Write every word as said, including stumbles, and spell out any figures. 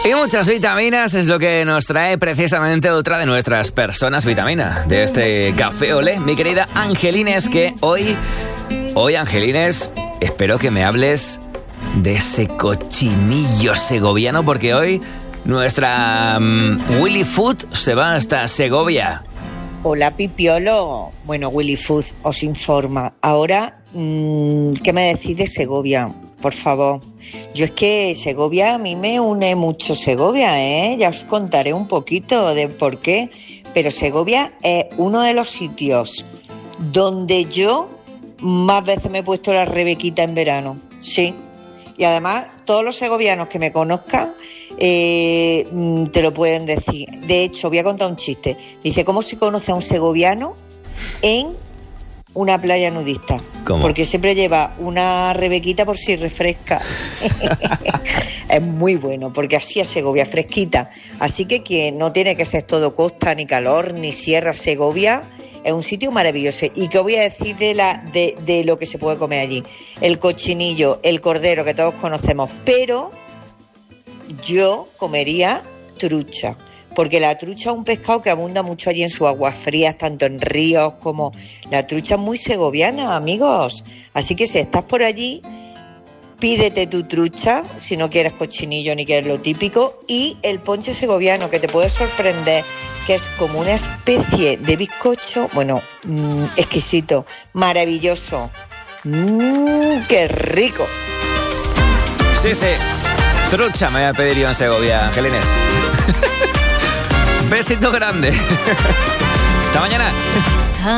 Y muchas vitaminas es lo que nos trae precisamente otra de nuestras personas vitamina de este Café Olé, mi querida Angelines, que hoy, hoy Angelines, espero que me hables de ese cochinillo segoviano, porque hoy nuestra um, Willy Food se va hasta Segovia. Hola, Pipiolo. Bueno, Willy Food os informa. Ahora, mmm, ¿qué me decís de Segovia? Por favor. Yo es que Segovia, a mí me une mucho Segovia, ¿eh? Ya os contaré un poquito de por qué. Pero Segovia es uno de los sitios donde yo más veces me he puesto la rebequita en verano. Sí. Y además, todos los segovianos que me conozcan eh, te lo pueden decir. De hecho, voy a contar un chiste. Dice, ¿cómo se conoce a un segoviano en una playa nudista? ¿Cómo? Porque siempre lleva una rebequita por si refresca. Es muy bueno, porque así es Segovia, fresquita. Así que quien no tiene que ser todo costa, ni calor, ni sierra, Segovia es un sitio maravilloso. ¿Y qué os voy a decir de, la, de, de lo que se puede comer allí? El cochinillo, el cordero, que todos conocemos. Pero yo comería trucha, porque la trucha es un pescado que abunda mucho allí en sus aguas frías, tanto en ríos como... La trucha es muy segoviana, amigos. Así que si estás por allí, pídete tu trucha, si no quieres cochinillo ni quieres lo típico, y el ponche segoviano, que te puede sorprender, que es como una especie de bizcocho, bueno, mmm, exquisito, maravilloso. Mmm, ¡qué rico! Sí, sí. Trucha me voy a pedir yo en Segovia, Angelines. Besito grande. Hasta mañana.